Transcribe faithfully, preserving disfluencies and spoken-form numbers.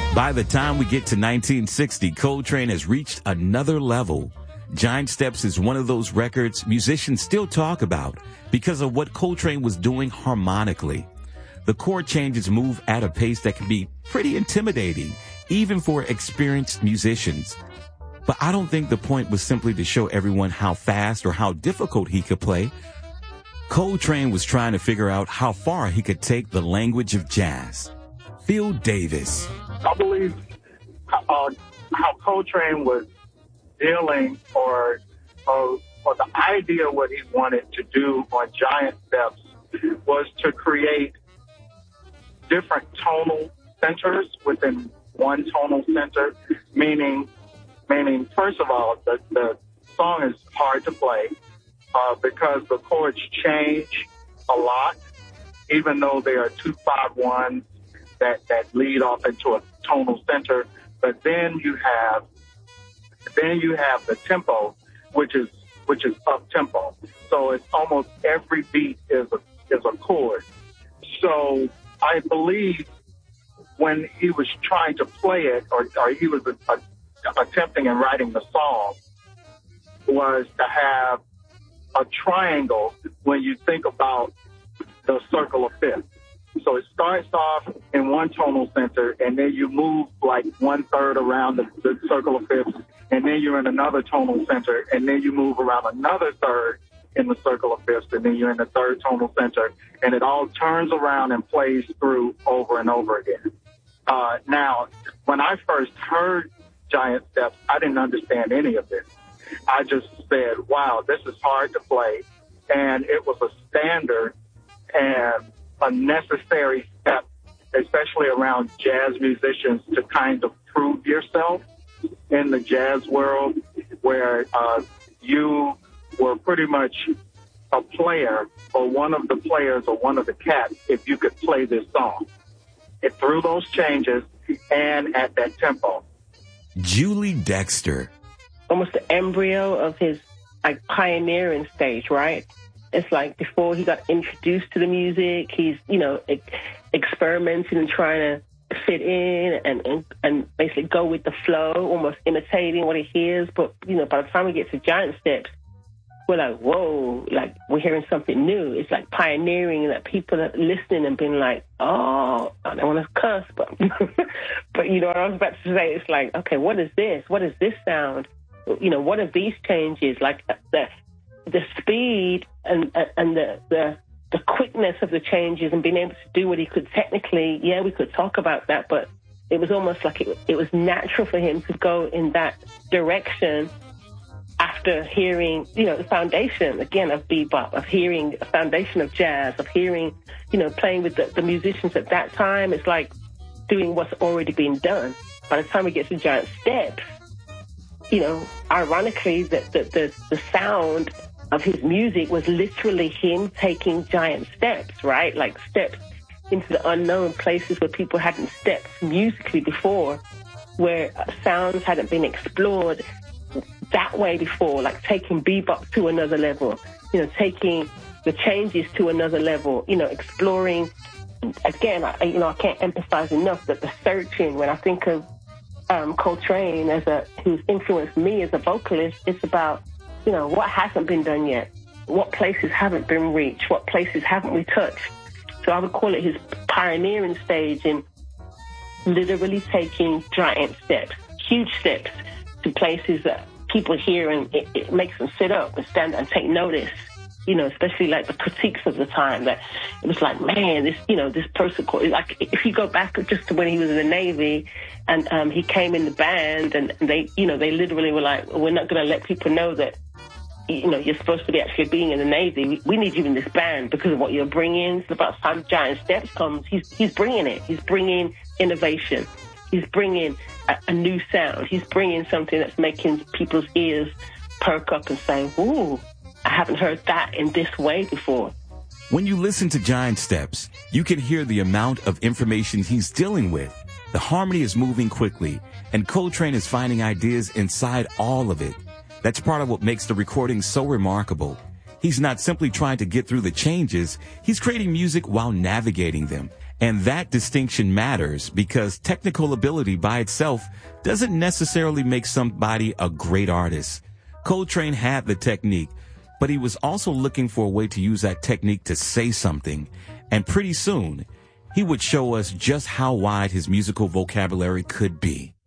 By the time we get to nineteen sixty, Coltrane has reached another level. Giant Steps is one of those records musicians still talk about because of what Coltrane was doing harmonically. The chord changes move at a pace that can be pretty intimidating, even for experienced musicians. But I don't think the point was simply to show everyone how fast or how difficult he could play. Coltrane was trying to figure out how far he could take the language of jazz. Phil Davis. I believe uh, how Coltrane was dealing or, or, or the idea of what he wanted to do on Giant Steps was to create different tonal centers within one tonal center, meaning, meaning first of all, the, the song is hard to play uh, because the chords change a lot, even though they are two five ones that, that lead off into a tonal center. But then you have then you have the tempo, which is which is up tempo. So it's almost every beat is a is a chord. So I believe when he was trying to play it, or, or he was a, a, attempting and writing the song, was to have a triangle when you think about the circle of fifths. So it starts off in one tonal center, and then you move like one third around the, the circle of fifths, and then you're in another tonal center, and then you move around another third in the circle of fifths, and then you're in the third tonal center, and it all turns around and plays through over and over again. Uh, now, when I first heard Giant Steps, I didn't understand any of this. I just said, wow, this is hard to play, and it was a standard and a necessary step, especially around jazz musicians, to kind of prove yourself in the jazz world, where uh, you were pretty much a player or one of the players or one of the cats if you could play this song. It through those changes and at that tempo. Julie Dexter. Almost the embryo of his like pioneering stage, right? It's like before he got introduced to the music, he's, you know, e- experimenting and trying to fit in and, and and basically go with the flow, almost imitating what he hears. But, you know, by the time we get to Giant Steps, we're like, whoa, like we're hearing something new. It's like pioneering, that people are listening and being like, oh, I don't want to curse, but, but you know what I was about to say? It's like, okay, what is this? What is this sound? You know, what are these changes? Like the the speed and and the, the the quickness of the changes and being able to do what he could technically, yeah, we could talk about that, but it was almost like it, it was natural for him to go in that direction after hearing, you know, the foundation, again, of bebop, of hearing a foundation of jazz, of hearing, you know, playing with the, the musicians at that time. It's like doing what's already been done. By the time we get to Giant Steps, you know, ironically, the, the, the, the sound of his music was literally him taking giant steps, right? Like steps into the unknown, places where people hadn't stepped musically before, where sounds hadn't been explored that way before, like taking bebop to another level, you know, taking the changes to another level, you know, exploring. Again, I, you know, I can't emphasize enough that the searching, when I think of um, Coltrane as a, who's influenced me as a vocalist, it's about, you know, what hasn't been done yet? What places haven't been reached? What places haven't we touched? So I would call it his pioneering stage in literally taking giant steps, huge steps, to places that people hear and it, it makes them sit up and stand and take notice. You know, especially like the critiques of the time, that it was like, man, this, you know, this person, like if you go back just to when he was in the Navy and um, he came in the band and they, you know, they literally were like, we're not going to let people know that, you know, you're supposed to be actually being in the Navy. We, we need you in this band because of what you're bringing. So about the time Giant Steps comes, he's, he's bringing it. He's bringing innovation. He's bringing a, a new sound. He's bringing something that's making people's ears perk up and say, ooh, I haven't heard that in this way before. When you listen to Giant Steps, you can hear the amount of information he's dealing with. The harmony is moving quickly, and Coltrane is finding ideas inside all of it. That's part of what makes the recording so remarkable. He's not simply trying to get through the changes. He's creating music while navigating them. And that distinction matters because technical ability by itself doesn't necessarily make somebody a great artist. Coltrane had the technique, but he was also looking for a way to use that technique to say something. And pretty soon, he would show us just how wide his musical vocabulary could be.